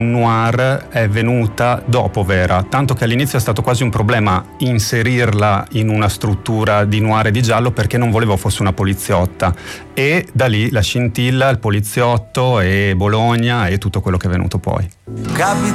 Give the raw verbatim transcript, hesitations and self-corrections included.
noir è venuta dopo Vera, tanto che all'inizio è stato quasi un problema inserirla in una struttura di noir e di giallo, perché non volevo fosse una poliziotta, e da lì la scintilla, il poliziotto e Bologna e tutto quello che è venuto poi.